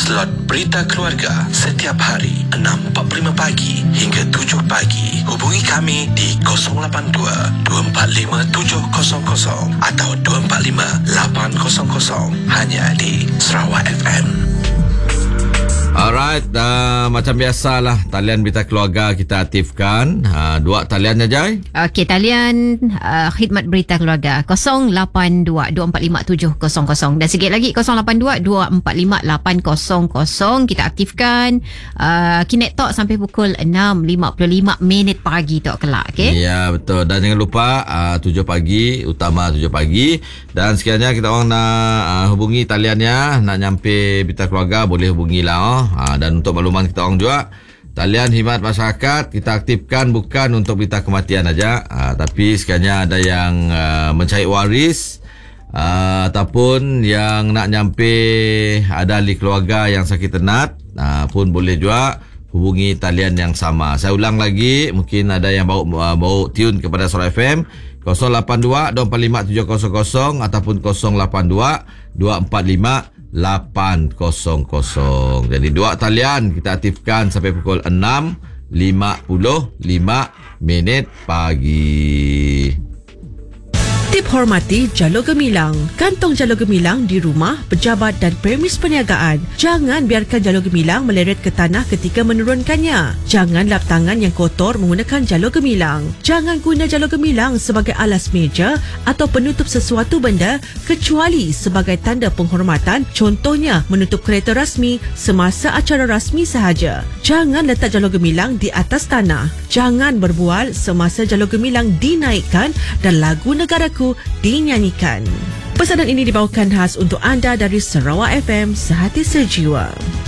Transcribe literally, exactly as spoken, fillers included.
slot Berita Keluarga setiap hari enam empat puluh lima pagi hingga tujuh pagi. Hubungi kami di kosong lapan dua, dua empat lima, tujuh kosong kosong atau dua empat lima, lapan kosong kosong hanya di Sarawak F M. Alright, uh, macam biasalah talian Berita Keluarga kita aktifkan. Uh, dua talian aja. Okey, talian uh, khidmat Berita Keluarga kosong lapan dua, dua empat lima, tujuh kosong kosong dan sikit lagi kosong lapan dua, dua empat lima, lapan kosong kosong kita aktifkan. Uh, Kinet Talk sampai pukul enam lima puluh lima minit pagi tok kelak, okey? Ya, betul. Dan jangan lupa uh, tujuh pagi, utama tujuh pagi. Dan sekiranya kita orang nak uh, hubungi taliannya, nak nyampe Berita Keluarga, boleh hubungilah. Oh. Ha, dan untuk makluman kita orang juga, talian khidmat masyarakat kita aktifkan bukan untuk berita kematian aja, ha, tapi sekiranya ada yang uh, mencari waris uh, ataupun yang nak nyampe ada ahli keluarga yang sakit tenat, uh, pun boleh juga hubungi talian yang sama. Saya ulang lagi, mungkin ada yang baru uh, baru tune kepada Sarawak F M, kosong lapan dua, dua empat lima, tujuh kosong kosong ataupun kosong lapan dua, dua empat lima, lapan kosong kosong. Jadi dua talian kita aktifkan sampai pukul enam lima puluh lima minit pagi. Tip hormati jalur gemilang. Kantong jalur gemilang di rumah, pejabat dan premis perniagaan. Jangan biarkan jalur gemilang meleret ke tanah ketika menurunkannya. Jangan lap tangan yang kotor menggunakan jalur gemilang. Jangan guna jalur gemilang sebagai alas meja atau penutup sesuatu benda kecuali sebagai tanda penghormatan, contohnya menutup kereta rasmi semasa acara rasmi sahaja. Jangan letak jalur gemilang di atas tanah. Jangan berbual semasa jalur gemilang dinaikkan dan lagu negaraku dinyanyikan. Pesanan ini dibawakan khas untuk anda dari Sarawak F M, Sehati Sejiwa.